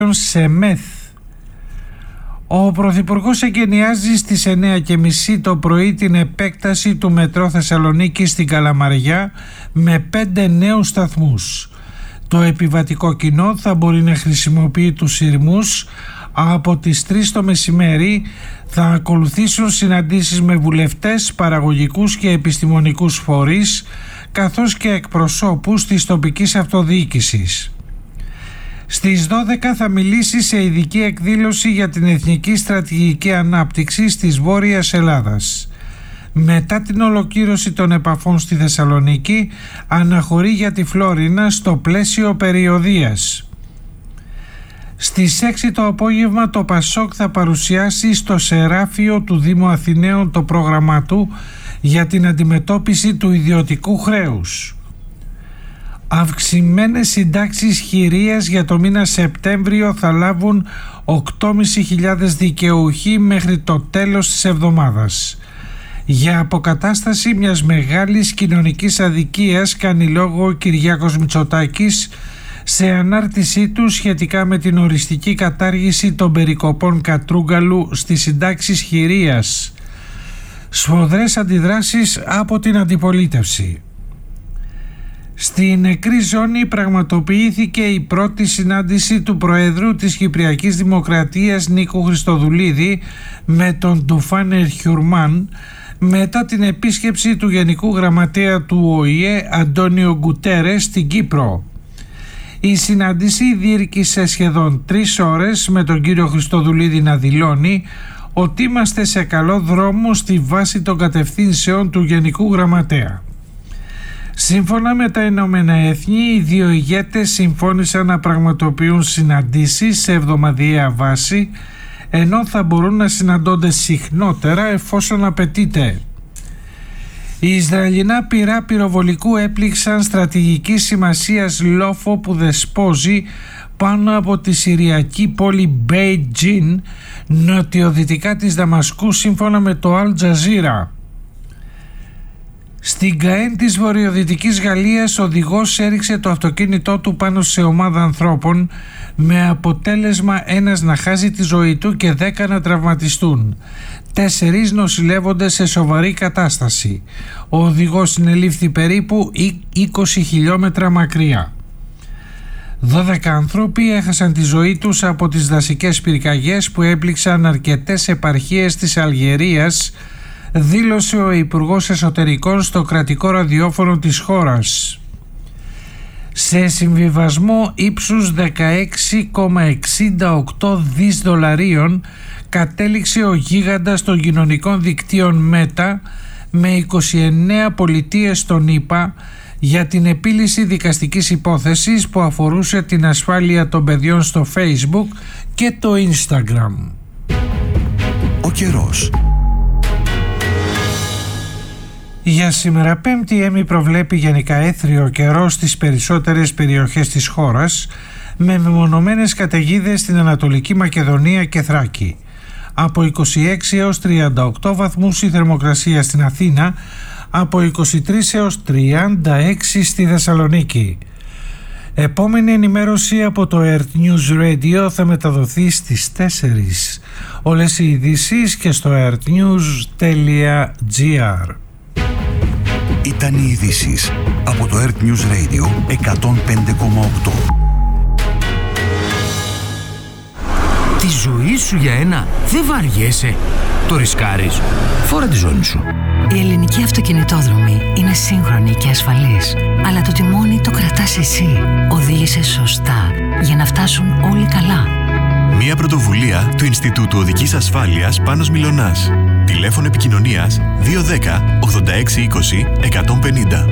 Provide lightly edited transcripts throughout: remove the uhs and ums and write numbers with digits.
σε μεθ. Ο Πρωθυπουργός εγκαινιάζει στις 9:30 το πρωί την επέκταση του Μετρό Θεσσαλονίκη στην Καλαμαριά με 5 νέους σταθμούς. Το επιβατικό κοινό θα μπορεί να χρησιμοποιεί τους σειρμούς. Από τις 3 το μεσημέρι θα ακολουθήσουν συναντήσεις με βουλευτές, παραγωγικούς και επιστημονικούς φορείς, καθώς και εκπροσώπους της τοπικής αυτοδιοίκησης. Στις 12 θα μιλήσει σε ειδική εκδήλωση για την Εθνική Στρατηγική Ανάπτυξη της Βόρειας Ελλάδας. Μετά την ολοκλήρωση των επαφών στη Θεσσαλονίκη, αναχωρεί για τη Φλόρινα στο πλαίσιο περιοδείας. Στις 6 το απόγευμα το Πασόκ θα παρουσιάσει στο Σεράφιο του Δήμου Αθηναίων το πρόγραμμά του για την αντιμετώπιση του ιδιωτικού χρέους. Αυξημένες συντάξεις χειρίας για το μήνα Σεπτέμβριο θα λάβουν 8.500 δικαιούχοι μέχρι το τέλος της εβδομάδας. Για αποκατάσταση μιας μεγάλης κοινωνικής αδικίας κάνει λόγο ο Κυριάκος Μητσοτάκης σε ανάρτησή του σχετικά με την οριστική κατάργηση των περικοπών Κατρούγκαλου στις συντάξεις χειρίας. Σφοδρές αντιδράσεις από την αντιπολίτευση. Στη νεκρή ζώνη πραγματοποιήθηκε η πρώτη συνάντηση του Προέδρου της Κυπριακής Δημοκρατίας Νίκου Χριστοδουλίδη με τον Ντουφάν Χιουρμάν μετά την επίσκεψη του Γενικού Γραμματέα του ΟΗΕ Αντώνιο Γκουτέρες στην Κύπρο. Η συνάντηση διήρκησε σχεδόν 3 ώρες με τον κύριο Χριστοδουλίδη να δηλώνει ότι είμαστε σε καλό δρόμο στη βάση των κατευθύνσεων του Γενικού Γραμματέα. Σύμφωνα με τα Ηνωμένα Έθνη, οι δύο ηγέτες συμφώνησαν να πραγματοποιούν συναντήσεις σε εβδομαδιαία βάση, ενώ θα μπορούν να συναντώνται συχνότερα εφόσον απαιτείται. Οι Ισραηλινά πυρά πυροβολικού έπληξαν στρατηγικής σημασίας λόφο που δεσπόζει πάνω από τη συριακή πόλη Μπέιτζιν, νοτιοδυτικά της Δαμασκού, σύμφωνα με το Αλ Τζαζίρα. Στην Καέν της βορειοδυτικής Γαλλίας, ο οδηγός έριξε το αυτοκίνητό του πάνω σε ομάδα ανθρώπων με αποτέλεσμα ένας να χάσει τη ζωή του και 10 να τραυματιστούν. 4 νοσηλεύονται σε σοβαρή κατάσταση. Ο οδηγός συνελήφθη περίπου 20 χιλιόμετρα μακριά. 12 άνθρωποι έχασαν τη ζωή τους από τις δασικές πυρκαγιές που έπληξαν αρκετές επαρχίες της Αλγερίας, δήλωσε ο Υπουργός Εσωτερικών στο κρατικό ραδιόφωνο της χώρας. Σε συμβιβασμό ύψους 16,68 δις δολαρίων κατέληξε ο γίγαντας των κοινωνικών δικτύων Meta με 29 πολιτείες των ΗΠΑ για την επίλυση δικαστικής υπόθεσης που αφορούσε την ασφάλεια των παιδιών στο Facebook και το Instagram. Ο καιρός. Για σήμερα Πέμπτη, η ΕΜΗ προβλέπει γενικά έθριο καιρό στις περισσότερες περιοχές της χώρας, με μεμονωμένες καταιγίδες στην Ανατολική Μακεδονία και Θράκη. Από 26 έως 38 βαθμούς η θερμοκρασία στην Αθήνα, από 23 έως 36 στη Θεσσαλονίκη. Επόμενη ενημέρωση από το Earth News Radio θα μεταδοθεί στις 4. Όλες οι ειδήσεις και στο earthnews.gr. Ήταν οι ειδήσεις από το Earth News Radio 105,8. Τη ζωή σου για ένα δεν βαριέσαι. Το ρισκάρεις. Φόρα τη ζώνη σου. Η ελληνική αυτοκινητόδρομη είναι σύγχρονη και ασφαλής, αλλά το τιμόνι το κρατάς εσύ. Οδήγησε σωστά για να φτάσουν όλοι καλά. Μια πρωτοβουλία του Ινστιτούτου Οδικής Ασφάλειας Πάνος Μιλωνάς. Τηλέφωνο επικοινωνίας 210 86 20 150.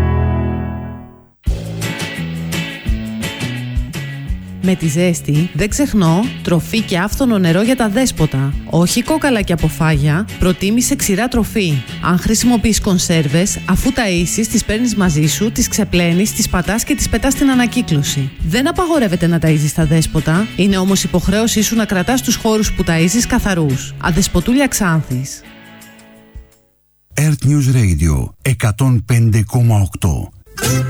Με τη ζέστη δεν ξεχνώ τροφή και άφθονο νερό για τα δέσποτα. Όχι κόκαλα και αποφάγια, προτίμησε ξηρά τροφή. Αν χρησιμοποιείς κονσέρβες, αφού ταΐσεις, τις παίρνεις μαζί σου, τις ξεπλένεις, τις πατάς και τις πετάς στην ανακύκλωση. Δεν απαγορεύεται να ταΐζεις τα δέσποτα, είναι όμως υποχρέωσή σου να κρατάς τους χώρους που ταΐζεις καθαρούς. Αδεσποτούλια Ξάνθης. Earth News Radio 105,8.